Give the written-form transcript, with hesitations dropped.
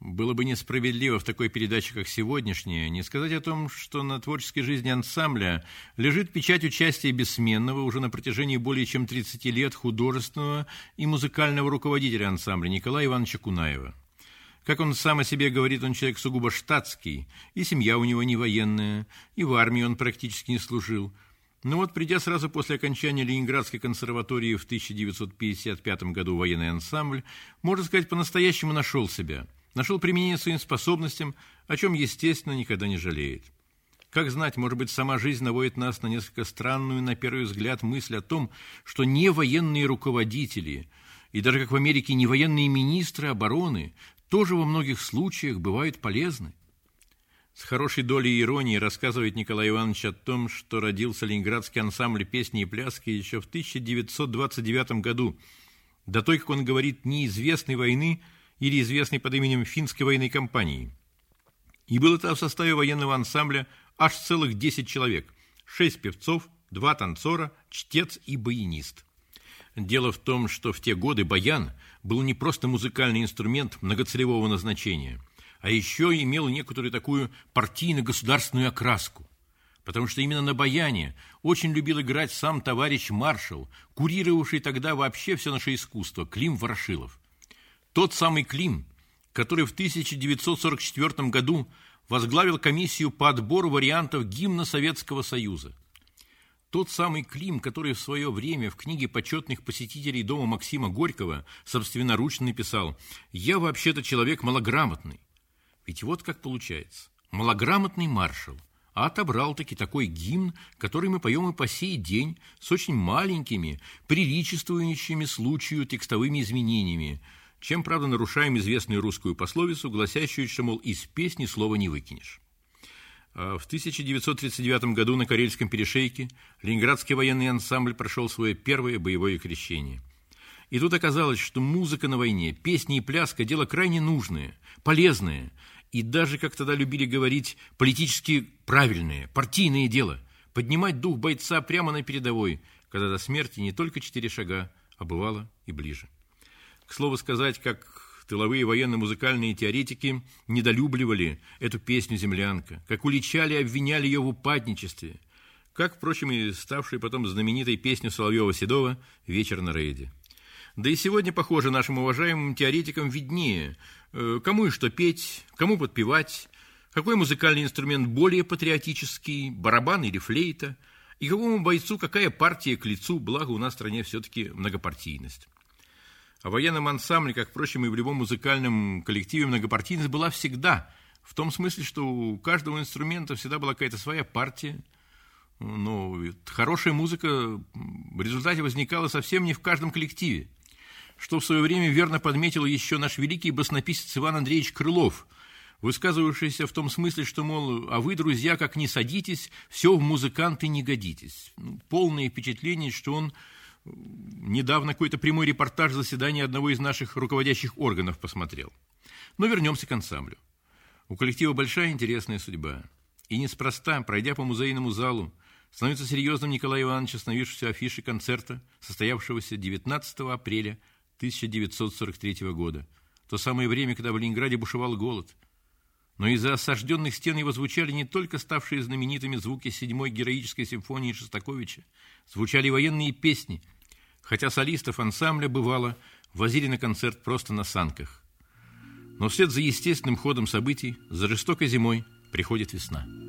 было бы несправедливо в такой передаче, как сегодняшняя, не сказать о том, что на творческой жизни ансамбля лежит печать участия бессменного уже на протяжении более чем 30 лет художественного и музыкального руководителя ансамбля Николая Ивановича Кунаева. Как он сам о себе говорит, он человек сугубо штатский, и семья у него не военная, и в армии он практически не служил. Но вот, придя сразу после окончания Ленинградской консерватории в 1955 году в военный ансамбль, можно сказать, по-настоящему нашел себя, нашел применение своим способностям, о чем, естественно, никогда не жалеет. Как знать, может быть, сама жизнь наводит нас на несколько странную, на первый взгляд, мысль о том, что не военные руководители, и даже, как в Америке, не военные министры обороны, тоже во многих случаях бывают полезны. С хорошей долей иронии рассказывает Николай Иванович о том, что родился Ленинградский ансамбль песни и пляски еще в 1929 году, до той, как он говорит, неизвестной войны или известной под именем финской военной кампании. И было там в составе военного ансамбля аж целых 10 человек, 6 певцов, 2 танцора, чтец и баянист. Дело в том, что в те годы баян был не просто музыкальный инструмент многоцелевого назначения, а еще имел некоторую такую партийно-государственную окраску, потому что именно на баяне очень любил играть сам товарищ маршал, курировавший тогда вообще все наше искусство, Клим Ворошилов. Тот самый Клим, который в 1944 году возглавил комиссию по отбору вариантов гимна Советского Союза. Тот самый Клим, который в свое время в книге почетных посетителей дома Максима Горького собственноручно написал: «Я вообще-то человек малограмотный». Ведь вот как получается. Малограмотный маршал отобрал-таки такой гимн, который мы поем и по сей день, с очень маленькими, приличествующими случаю текстовыми изменениями, чем, правда, нарушаем известную русскую пословицу, гласящую, что, мол, из песни слова не выкинешь. В 1939 году на Карельском перешейке Ленинградский военный ансамбль прошел свое первое боевое крещение. И тут оказалось, что музыка на войне, песни и пляска – дело крайне нужное, полезное, и даже, как тогда любили говорить, политически правильное, партийное дело – поднимать дух бойца прямо на передовой, когда до смерти не только 4 шага, а бывало и ближе. К слову сказать, как тыловые военно-музыкальные теоретики недолюбливали эту песню «Землянка», как уличали и обвиняли ее в упадничестве, как, впрочем, и ставшей потом знаменитой песню Соловьева-Седова «Вечер на рейде». Да и сегодня, похоже, нашим уважаемым теоретикам виднее, кому и что петь, кому подпевать, какой музыкальный инструмент более патриотический, барабан или флейта, и какому бойцу какая партия к лицу, благо у нас в стране все-таки многопартийность. А в военном ансамбле, как, впрочем, и в любом музыкальном коллективе, многопартийность была всегда, в том смысле, что у каждого инструмента всегда была какая-то своя партия, но хорошая музыка в результате возникала совсем не в каждом коллективе, что в свое время верно подметил еще наш великий баснописец Иван Андреевич Крылов, высказывавшийся в том смысле, что, мол, а вы, друзья, как не садитесь, все в музыканты не годитесь. Полное впечатление, что он недавно какой-то прямой репортаж заседания одного из наших руководящих органов посмотрел. Но вернемся к ансамблю. У коллектива большая интересная судьба. И неспроста, пройдя по музейному залу, становится серьезным Николай Иванович, остановившийся афиши концерта, состоявшегося 19 апреля 1943 года. То самое время, когда в Ленинграде бушевал голод. Но из-за осажденных стен его звучали не только ставшие знаменитыми звуки 7-й героической симфонии Шостаковича, звучали военные песни, хотя солистов ансамбля, бывало, возили на концерт просто на санках. Но вслед за естественным ходом событий, за жестокой зимой, приходит весна.